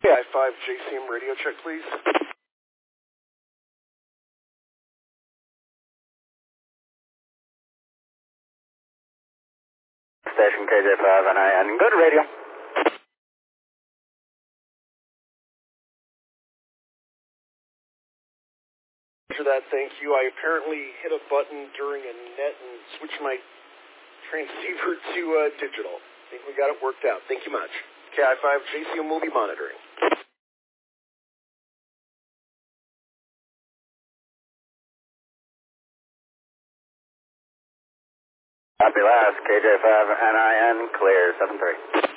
KI5 JCM radio check, please. Station KJ5 NIN. Good radio. For that, thank you. I apparently hit a button during a net and switched my transceiver to digital. I think we got it worked out. Thank you much. KI5 JCM will be monitoring. Copy last. KJ5 NIN. Clear 7-3.